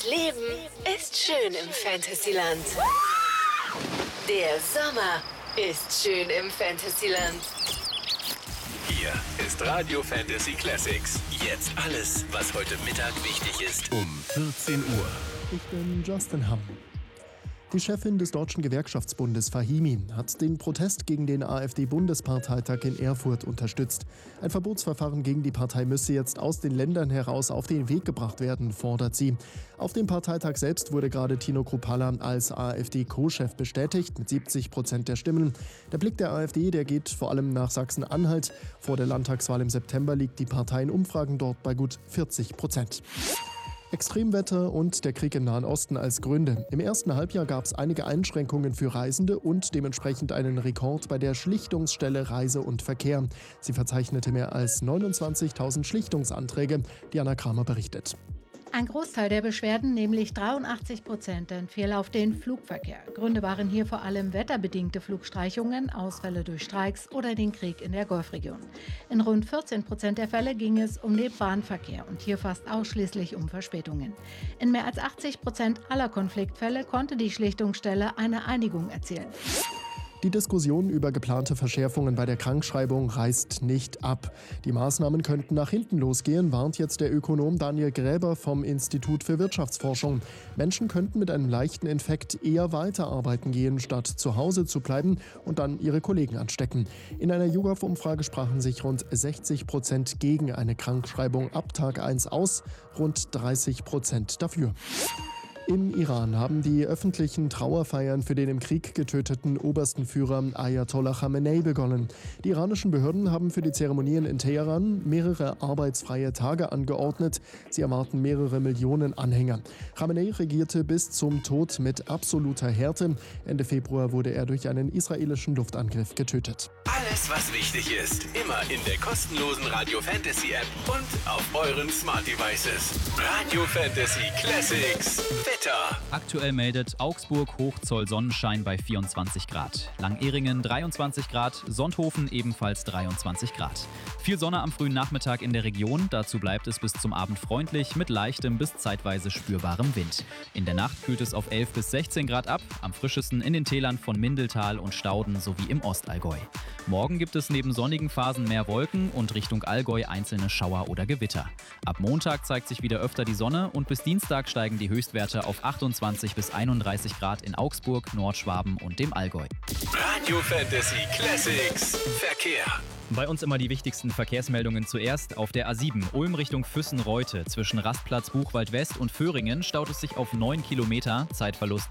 Leben ist schön im Fantasyland. Der Sommer ist schön im Fantasyland. Hier ist Radio Fantasy Classics. Jetzt alles, was heute Mittag wichtig ist. Um 14 Uhr. Ich bin Justin Hamm. Die Chefin des Deutschen Gewerkschaftsbundes Fahimi hat den Protest gegen den AfD-Bundesparteitag in Erfurt unterstützt. Ein Verbotsverfahren gegen die Partei müsse jetzt aus den Ländern heraus auf den Weg gebracht werden, fordert sie. Auf dem Parteitag selbst wurde gerade Tino Kruppalla als AfD-Co-Chef bestätigt, mit 70% der Stimmen. Der Blick der AfD, der geht vor allem nach Sachsen-Anhalt. Vor der Landtagswahl im September liegt die Partei in Umfragen dort bei gut 40%. Extremwetter und der Krieg im Nahen Osten als Gründe. Im ersten Halbjahr gab es einige Einschränkungen für Reisende und dementsprechend einen Rekord bei der Schlichtungsstelle Reise und Verkehr. Sie verzeichnete mehr als 29.000 Schlichtungsanträge. Diana Kramer berichtet. Ein Großteil der Beschwerden, nämlich 83%, entfiel auf den Flugverkehr. Gründe waren hier vor allem wetterbedingte Flugstreichungen, Ausfälle durch Streiks oder den Krieg in der Golfregion. In rund 14% der Fälle ging es um den Bahnverkehr und hier fast ausschließlich um Verspätungen. In mehr als 80% aller Konfliktfälle konnte die Schlichtungsstelle eine Einigung erzielen. Die Diskussion über geplante Verschärfungen bei der Krankschreibung reißt nicht ab. Die Maßnahmen könnten nach hinten losgehen, warnt jetzt der Ökonom Daniel Gräber vom Institut für Wirtschaftsforschung. Menschen könnten mit einem leichten Infekt eher weiterarbeiten gehen, statt zu Hause zu bleiben und dann ihre Kollegen anstecken. In einer YouGov-Umfrage sprachen sich rund 60% gegen eine Krankschreibung ab Tag 1 aus, rund 30% dafür. Im Iran haben die öffentlichen Trauerfeiern für den im Krieg getöteten obersten Führer Ayatollah Khamenei begonnen. Die iranischen Behörden haben für die Zeremonien in Teheran mehrere arbeitsfreie Tage angeordnet. Sie erwarten mehrere Millionen Anhänger. Khamenei regierte bis zum Tod mit absoluter Härte. Ende Februar wurde er durch einen israelischen Luftangriff getötet. Alles, was wichtig ist, immer in der kostenlosen Radio Fantasy App und auf euren Smart Devices. Radio Fantasy Classics. Wetter. Aktuell meldet Augsburg Hochzoll Sonnenschein bei 24 Grad. Langehringen 23 Grad, Sonthofen ebenfalls 23 Grad. Viel Sonne am frühen Nachmittag in der Region, dazu bleibt es bis zum Abend freundlich mit leichtem bis zeitweise spürbarem Wind. In der Nacht kühlt es auf 11 bis 16 Grad ab, am frischesten in den Tälern von Mindeltal und Stauden sowie im Ostallgäu. Morgen gibt es neben sonnigen Phasen mehr Wolken und Richtung Allgäu einzelne Schauer oder Gewitter. Ab Montag zeigt sich wieder öfter die Sonne und bis Dienstag steigen die Höchstwerte auf 28 bis 31 Grad in Augsburg, Nordschwaben und dem Allgäu. Radio Fantasy Classics. Verkehr. Bei uns immer die wichtigsten Verkehrsmeldungen zuerst. Auf der A7 Ulm Richtung Füssen-Reute zwischen Rastplatz Buchwald West und Föhringen staut es sich auf 9 Kilometer. Zeitverlust